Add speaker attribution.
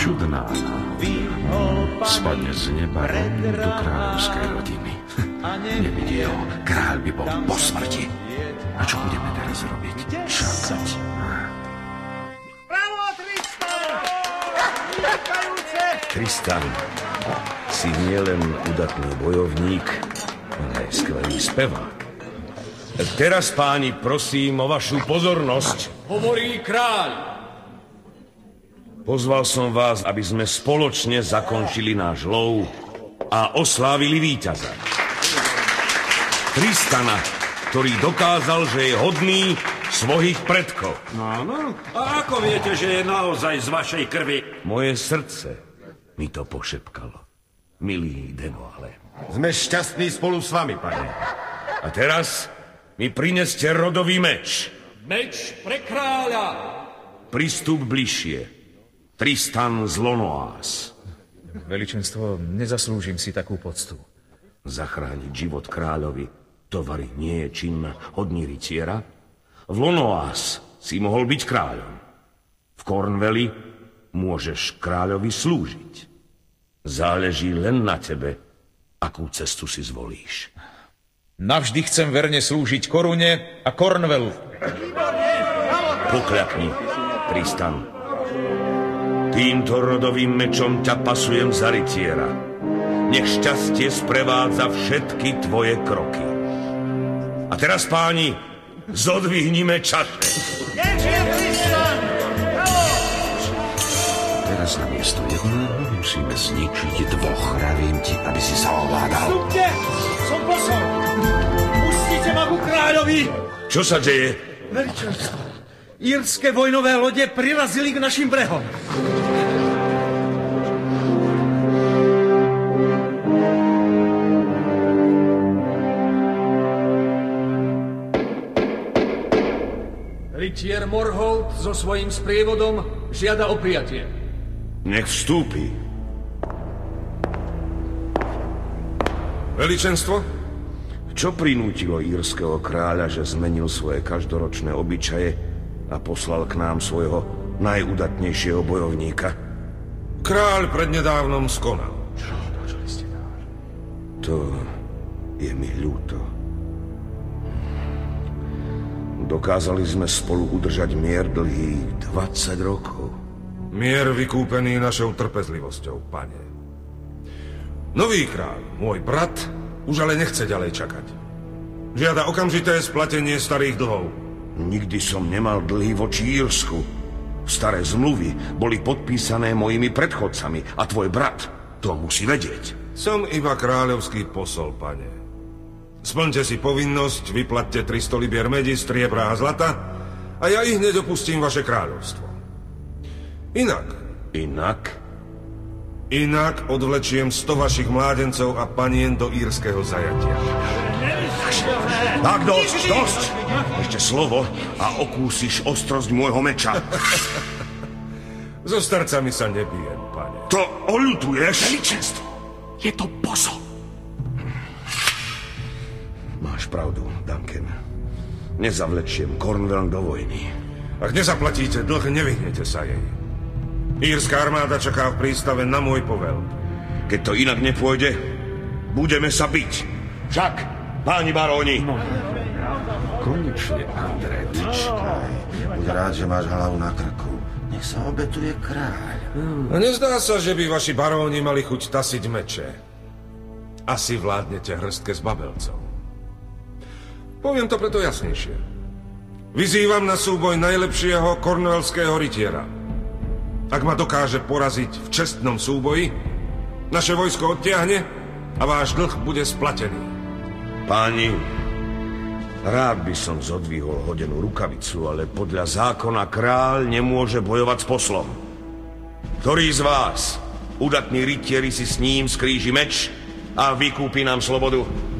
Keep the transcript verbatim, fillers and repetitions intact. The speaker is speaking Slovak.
Speaker 1: čudná. Spadne z neba rovno do kráľovskej rodiny. Nevidí ho, kráľ by bol po smrti. A čo budeme teraz robiť? Čakať.
Speaker 2: Bravo, Tristan!
Speaker 3: Tristan, si nielen udatný bojovník, ale aj skvelý spevák. Teraz, páni, prosím o vašu pozornosť.
Speaker 4: Hovorí kráľ.
Speaker 3: Pozval som vás, aby sme spoločne zakončili náš lov a oslávili víťaza. Tristana, ktorý dokázal, že je hodný svojich predkov.
Speaker 1: No áno. A ako viete, že je naozaj z vašej krvi?
Speaker 3: Moje srdce mi to pošepkalo. Milý Denoale.
Speaker 5: Sme šťastní spolu s vami, pane.
Speaker 3: A teraz mi prineste rodový meč.
Speaker 4: Meč pre kráľa.
Speaker 3: Pristup bližšie. Tristan z Lonoás.
Speaker 6: Veličenstvo, nezaslúžim si takú poctu.
Speaker 3: Zachrániť život kráľovi, tovary nie je čin hodný rytiera. V Lonoás si mohol byť kráľom. V Cornwalli môžeš kráľovi slúžiť. Záleží len na tebe, akú cestu si zvolíš.
Speaker 6: Navždy chcem verne slúžiť korune a Cornwallu.
Speaker 3: Pokľakni, Tristan. Týmto rodovým mečom ťa pasujem za rytiera. Nech šťastie sprevádza všetky tvoje kroky. A teraz, páni, zodvihnime čaše.
Speaker 1: Teraz namiesto jedného musíme zničiť dvoch. Hravím ti, aby si sa ovládal.
Speaker 2: Vstupte! Som posol! Pustite ma ku kráľovi!
Speaker 3: Čo sa deje?
Speaker 2: Veličenstvo, írske vojnové lode prirazili k našim brehom.
Speaker 4: Rytier Morholt so svojím sprievodom žiada o prijatie.
Speaker 3: Nech vstúpi.
Speaker 5: Veličenstvo?
Speaker 3: Čo prinútilo írskeho kráľa, že zmenil svoje každoročné obyčaje a poslal k nám svojho najudatnejšieho bojovníka?
Speaker 5: Kráľ prednedávnom skonal.
Speaker 3: To je mi ľúto. Dokázali sme spolu udržať mier dlhých dvadsať rokov.
Speaker 5: Mier vykúpený našou trpezlivosťou, pane. Nový kráľ, môj brat, už ale nechce ďalej čakať. Žiada okamžité splatenie starých dlhov.
Speaker 3: Nikdy som nemal dlhy voči Írsku. Staré zmluvy boli podpísané mojimi predchodcami a tvoj brat to musí vedieť.
Speaker 5: Som iba kráľovský posol, pane. Splňte si povinnosť, vyplatte tristo libier medi, striebra a zlata a ja ich hneď opustím vaše kráľovstvo. Inak...
Speaker 3: Inak?
Speaker 5: Inak odvlečiem sto vašich mládencov a panien do írskeho zajatia.
Speaker 3: Tak dosť, dosť! Ešte slovo a okúsiš ostrosť môjho meča.
Speaker 5: So starcami sa nebijem, pane.
Speaker 3: To oľutuješ?
Speaker 1: Veličenstvo, je to posol.
Speaker 3: Máš pravdu, Duncan. Nezavlečiem Cornwall do vojny.
Speaker 5: Ak nezaplatíte dlh, nevyhnete sa jej. Írska armáda čaká v prístave na môj povel.
Speaker 3: Keď to inak nepôjde, budeme sa biť. Však, páni baróni.
Speaker 1: No, konečne, André,
Speaker 7: Počkaj, buď rád, že máš hlavu na krku. Nech sa obetuje kráľ.
Speaker 5: A nezdá sa, že by vaši baróni mali chuť tasiť meče. Asi vládnete hrstke s babelcov. Poviem to preto jasnejšie. Vyzývam na súboj najlepšieho kornwallského rytiera. Ak ma dokáže poraziť v čestnom súboji, naše vojsko odtiahne a váš dlh bude splatený.
Speaker 3: Páni, rád by som zodvihol hodenú rukavicu, ale podľa zákona kráľ nemôže bojovať s poslom. Ktorý z vás, udatní rytieri, si s ním skríži meč a vykúpi nám slobodu?